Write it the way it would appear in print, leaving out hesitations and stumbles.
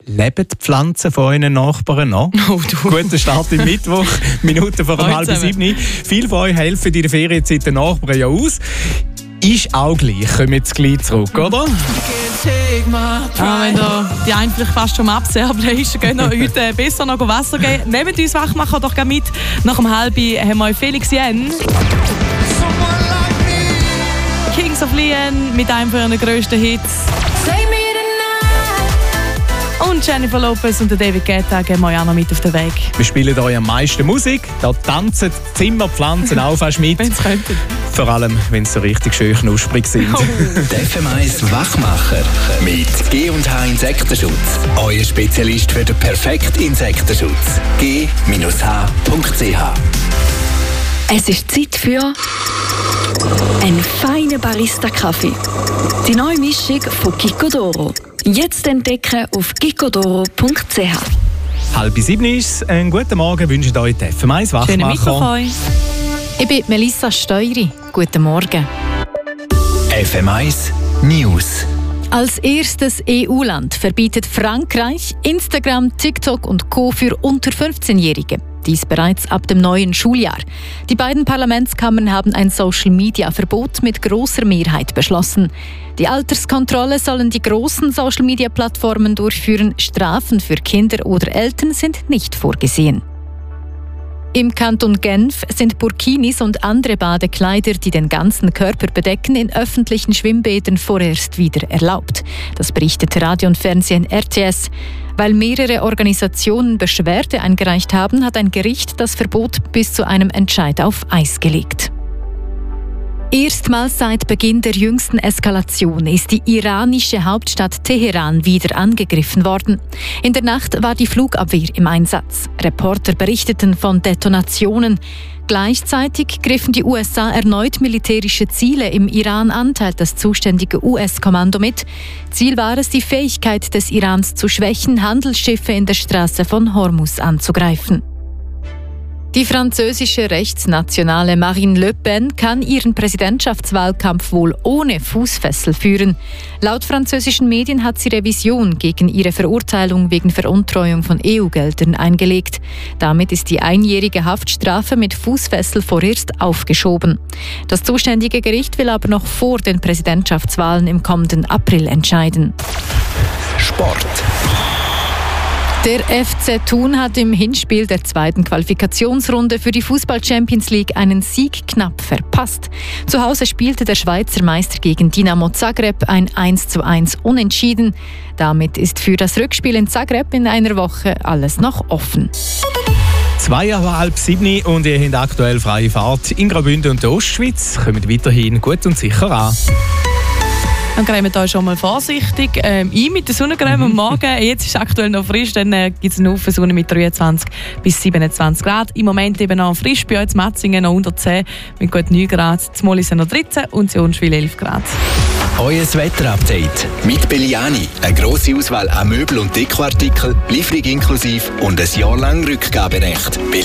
Leben die Pflanzen von euren Nachbarn noch? Oh, du. Guter Start im Mittwoch, Minuten vor 6:30. Viele von euch helfen in der Ferienzeit den Nachbarn ja aus. Ist auch gleich. Kommen wir jetzt gleich zurück, oder? Wenn da die einen vielleicht fast schon abserben ist, gehen wir heute besser noch Wasser geben. Nehmt uns Wachmacher doch mit. Nach dem Halbi haben wir Felix Jen. Kings of Leon mit einem von ihren grössten Hits. Und Jennifer Lopez und David Guetta gehen wir auch noch mit auf den Weg. Wir spielen euch am meisten Musik. Da tanzen die Zimmerpflanzen auch fast mit. Wenn es könnte. Vor allem, wenn sie so richtig schön knusprig sind. Oh. Der FM1 Wachmacher mit G&H Insektenschutz. Euer Spezialist für den perfekten Insektenschutz. G-H.ch. Es ist Zeit für einen feinen Barista-Kaffee. Die neue Mischung von Gicodoro. Jetzt entdecken auf gicodoro.ch. 6:30 ist es. Einen guten Morgen wünscht euch der FM1 Wachmacher. Schönen Mittwoch euch. Ich bin Melissa Steury. Guten Morgen. FM1 News. Als erstes EU-Land verbietet Frankreich Instagram, TikTok und Co. für unter 15-Jährige. Dies bereits ab dem neuen Schuljahr. Die beiden Parlamentskammern haben ein Social-Media-Verbot mit grosser Mehrheit beschlossen. Die Alterskontrolle sollen die grossen Social-Media-Plattformen durchführen. Strafen für Kinder oder Eltern sind nicht vorgesehen. Im Kanton Genf sind Burkinis und andere Badekleider, die den ganzen Körper bedecken, in öffentlichen Schwimmbädern vorerst wieder erlaubt. Das berichtet Radio und Fernsehen RTS. Weil mehrere Organisationen Beschwerde eingereicht haben, hat ein Gericht das Verbot bis zu einem Entscheid auf Eis gelegt. Erstmals seit Beginn der jüngsten Eskalation ist die iranische Hauptstadt Teheran wieder angegriffen worden. In der Nacht war die Flugabwehr im Einsatz. Reporter berichteten von Detonationen. Gleichzeitig griffen die USA erneut militärische Ziele im Iran an, teilt das zuständige US-Kommando mit. Ziel war es, die Fähigkeit des Irans zu schwächen, Handelsschiffe in der Straße von Hormuz anzugreifen. Die französische Rechtsnationale Marine Le Pen kann ihren Präsidentschaftswahlkampf wohl ohne Fußfessel führen. Laut französischen Medien hat sie Revision gegen ihre Verurteilung wegen Veruntreuung von EU-Geldern eingelegt. Damit ist die einjährige Haftstrafe mit Fußfessel vorerst aufgeschoben. Das zuständige Gericht will aber noch vor den Präsidentschaftswahlen im kommenden April entscheiden. Sport. Der FC Thun hat im Hinspiel der zweiten Qualifikationsrunde für die Fußball-Champions League einen Sieg knapp verpasst. Zu Hause spielte der Schweizer Meister gegen Dinamo Zagreb ein 1:1 Unentschieden. Damit ist für das Rückspiel in Zagreb in einer Woche alles noch offen. 6:30 und ihr habt aktuell freie Fahrt in Graubünden und der Ostschweiz. Kommt weiterhin gut und sicher an. Dann cremen euch schon mal vorsichtig ein mit der Sonnencreme am Morgen. Jetzt ist es aktuell noch frisch, dann gibt es eine Haufen Sonne mit 23 bis 27 Grad. Im Moment eben noch frisch, bei euch in Matzingen noch unter 10 mit gut 9 Grad. Zum Mollis noch 13 und in Unschwil 11 Grad. Euer Wetterupdate mit Belliani. Eine grosse Auswahl an Möbel- und Dekoartikeln, Lieferung inklusive und ein Jahr lang Rückgaberecht.